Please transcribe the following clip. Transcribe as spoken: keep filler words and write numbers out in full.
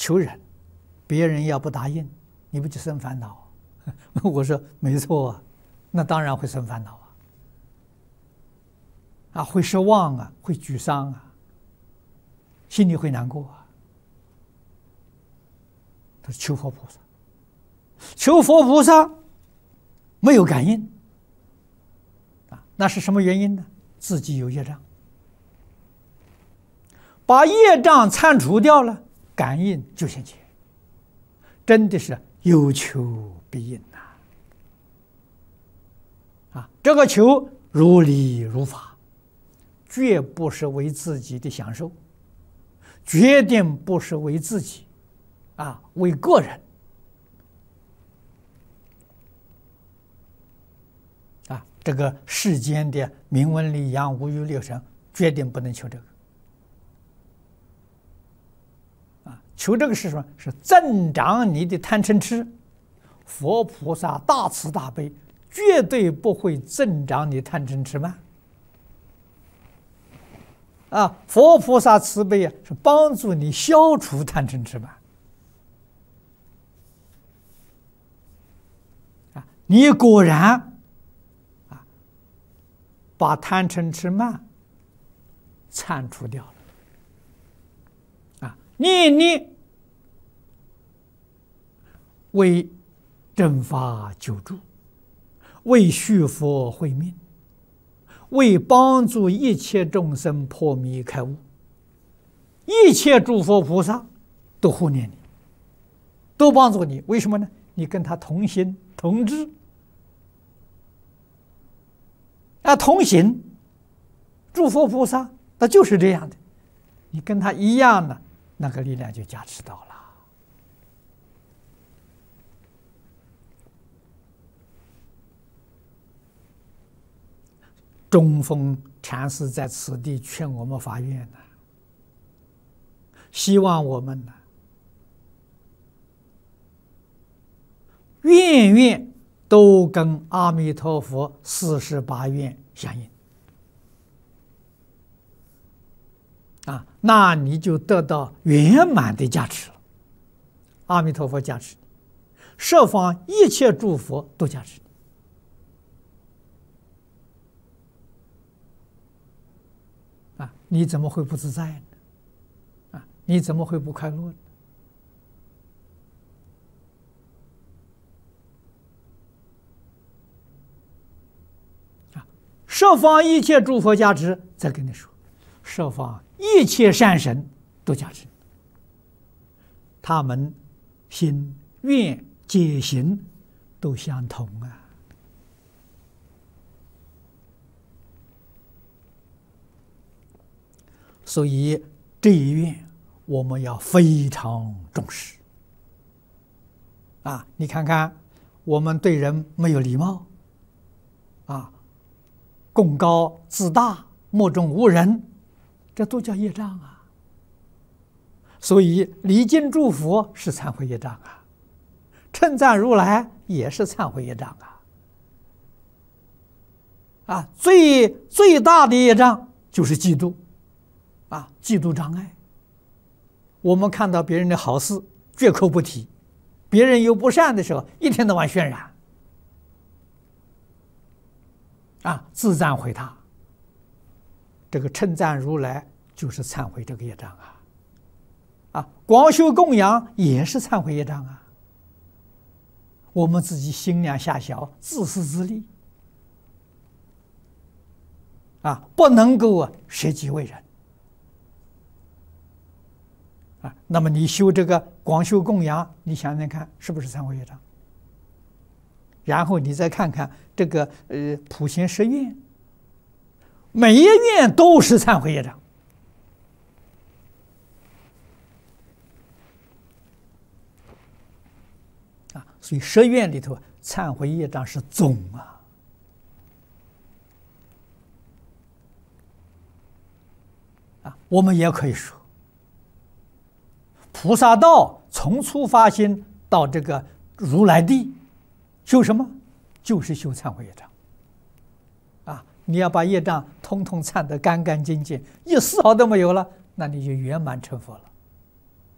求人，别人要不答应，你不就生烦恼？我说没错啊，那当然会生烦恼啊，啊，会失望啊，会沮丧啊，心里会难过啊。他说求佛菩萨，求佛菩萨没有感应啊，那是什么原因呢？自己有业障，把业障铲除掉了，感应就现前，真的是有求必应呐！啊，这个求如理如法，绝不是为自己的享受，决定不是为自己，啊，为个人。啊，这个世间的名闻利养、五欲六尘，决定不能求这个。啊，求这个是什么？是增长你的贪嗔痴。佛菩萨大慈大悲，绝对不会增长你贪嗔痴慢。啊，佛菩萨慈悲啊，是帮助你消除贪嗔痴慢。啊，你果然啊，把贪嗔痴慢铲除掉了。啊，念念为正法久住，为续佛慧命，为帮助一切众生破迷开悟，一切诸佛菩萨都护念你，都帮助你。为什么呢？你跟他同心同志啊，同行。诸佛菩萨那就是这样的，你跟他一样呢，那个力量就加持到了。中峰禅师在此地劝我们发愿呢，希望我们呢，愿愿都跟阿弥陀佛四十八愿相应啊，那你就得到圆满的加持了。阿弥陀佛加持你，十方一切诸佛都加持你。啊，你怎么会不自在呢？啊，你怎么会不快乐呢？啊，十方一切诸佛加持，再跟你说，十方一切善神都加持你，他们心愿解行都相同啊。所以这一愿我们要非常重视啊！你看看，我们对人没有礼貌啊，贡高自大、目中无人，这都叫业障啊。所以礼敬诸佛是忏悔业障啊，称赞如来也是忏悔业障啊。啊，最最大的业障就是嫉妒。啊，嫉妒障碍。我们看到别人的好事，绝口不提；别人有不善的时候，一天到晚渲染。啊，自赞毁他。这个称赞如来就是忏悔这个业障啊！啊，广修供养也是忏悔业障啊！我们自己心量狭小，自私自利，啊，不能够啊舍己为人。啊，那么你修这个广修供养，你想想看，是不是忏悔业障？然后你再看看这个呃普贤十愿，每一愿都是忏悔业障。啊，所以十愿里头，忏悔业障是总啊。啊，我们也可以说。菩萨道从初发心到这个如来地，修什么？就是修忏悔业障。啊，你要把业障通通忏得干干净净，一丝毫都没有了，那你就圆满成佛了。